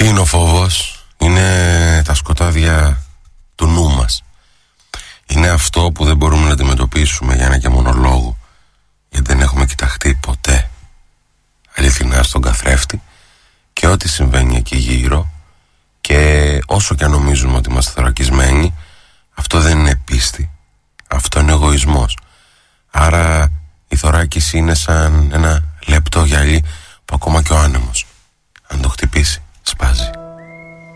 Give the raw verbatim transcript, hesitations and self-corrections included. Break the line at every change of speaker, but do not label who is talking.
Τι είναι ο φόβος? Είναι τα σκοτάδια του νου μας. Είναι αυτό που δεν μπορούμε να αντιμετωπίσουμε για ένα και μόνο λόγο, γιατί δεν έχουμε κοιταχτεί ποτέ αληθινά στον καθρέφτη και ό,τι συμβαίνει εκεί γύρω. Και όσο και αν νομίζουμε ότι είμαστε θωρακισμένοι, αυτό δεν είναι πίστη, αυτό είναι εγωισμός. Άρα η θωράκιση είναι σαν ένα λεπτό γυαλί που ακόμα και ο άνεμος, αν το χτυπήσει, σπάζει.